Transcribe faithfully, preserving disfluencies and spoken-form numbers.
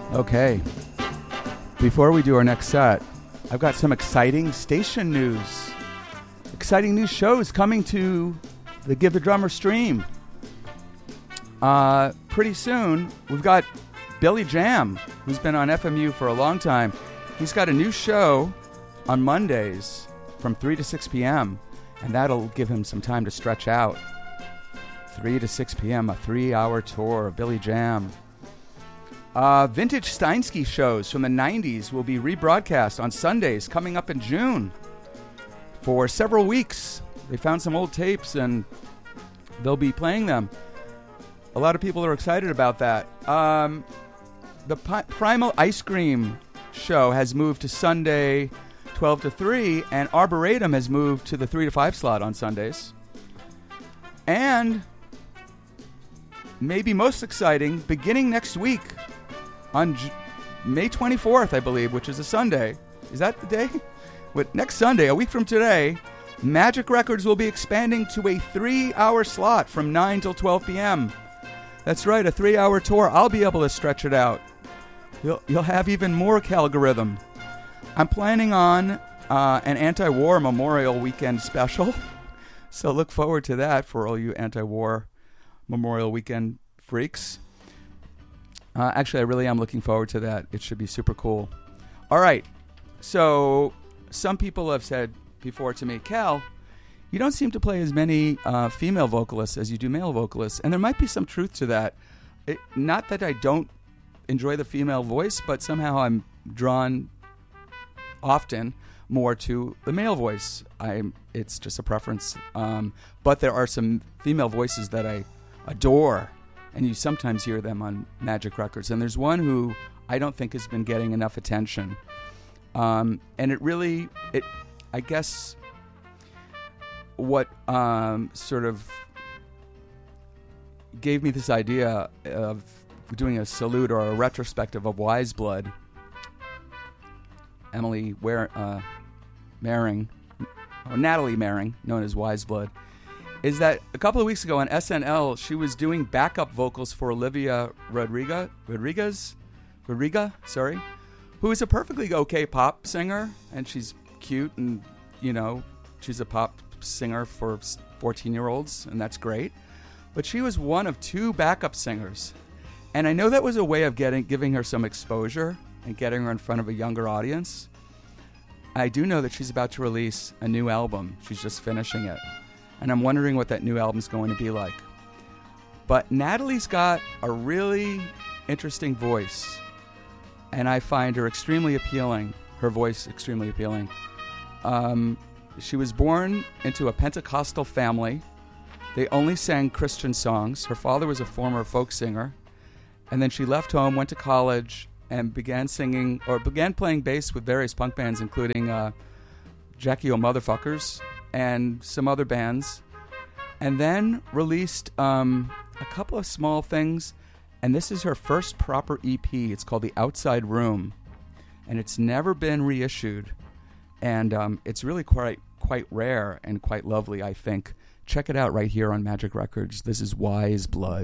Okay. Before we do our next set, I've got some exciting station news. Exciting new shows coming to the Give the Drummer stream. Uh, pretty soon, we've got Billy Jam, who's been on F M U for a long time. He's got a new show on Mondays from three to six p.m., and that'll give him some time to stretch out. three to six p.m., a three-hour tour of Billy Jam. Uh, vintage Steinsky shows from the nineties will be rebroadcast on Sundays coming up in June for several weeks. They found some old tapes and they'll be playing them. A lot of people are excited about that. Um, the P- Primal Ice Cream show has moved to Sunday twelve to three, and Arboretum has moved to the three to five slot on Sundays. And maybe most exciting, beginning next week, on J- May twenty-fourth, I believe, which is a Sunday. Is that the day? What, next Sunday, a week from today, Magic Records will be expanding to a three-hour slot from nine till twelve p.m. That's right, a three-hour tour. I'll be able to stretch it out. You'll, you'll have even more Calgorithm. I'm planning on uh, an anti-war Memorial Weekend special, so look forward to that for all you anti-war Memorial Weekend freaks. Uh, actually, I really am looking forward to that. It should be super cool. All right. So some people have said before to me, Cal, you don't seem to play as many uh, female vocalists as you do male vocalists. And there might be some truth to that. It, not that I don't enjoy the female voice, but somehow I'm drawn often more to the male voice. I'm, it's just a preference. Um, but there are some female voices that I adore. And you sometimes hear them on Magic Records. And there's one who I don't think has been getting enough attention. Um, and it really, it, I guess, what um, sort of gave me this idea of doing a salute or a retrospective of Wise Blood, Emily Ware, uh, Mering, or Natalie Mering, known as Wise Blood, is that a couple of weeks ago on S N L, she was doing backup vocals for Olivia Rodrigo, Rodriguez, Rodriga, sorry, who is a perfectly okay pop singer, and she's cute, and, you know, she's a pop singer for fourteen-year-olds, and that's great. But she was one of two backup singers, and I know that was a way of getting giving her some exposure and getting her in front of a younger audience. I do know that she's about to release a new album. She's just finishing it. And I'm wondering what that new album's going to be like. But Natalie's got a really interesting voice. And I find her extremely appealing. Her voice extremely appealing. Um, she was born into a Pentecostal family. They only sang Christian songs. Her father was a former folk singer. And then she left home, went to college, and began singing, or began playing bass with various punk bands, including uh, Jackie O Motherfuckers, and some other bands, and then released um, a couple of small things, and this is her first proper E P. It's called The Outside Room, and it's never been reissued, and um, it's really quite quite rare and quite lovely, I think. Check it out right here on Magic Records. This is Wise Blood.